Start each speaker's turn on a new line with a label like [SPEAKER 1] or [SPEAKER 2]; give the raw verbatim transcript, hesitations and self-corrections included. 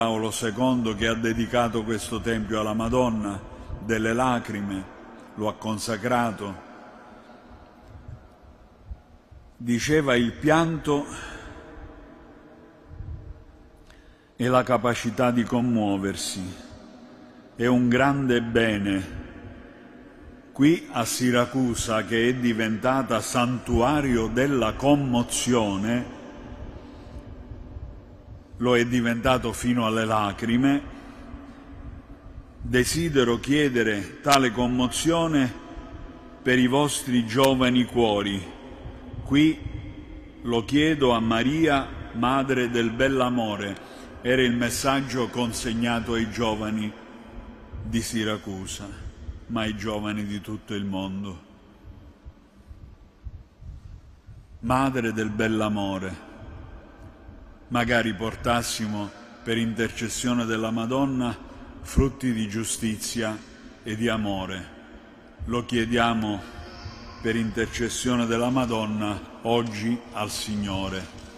[SPEAKER 1] Paolo secondo, che ha dedicato questo Tempio alla Madonna delle Lacrime, lo ha consacrato, diceva: il pianto è la capacità di commuoversi, è un grande bene. Qui a Siracusa, che è diventata santuario della commozione, lo è diventato fino alle lacrime, desidero chiedere tale commozione per i vostri giovani cuori. Qui lo chiedo a Maria, Madre del Bellamore. Era il messaggio consegnato ai giovani di Siracusa, ma ai giovani di tutto il mondo. Madre del Bellamore, magari portassimo per intercessione della Madonna frutti di giustizia e di amore. Lo chiediamo per intercessione della Madonna oggi al Signore.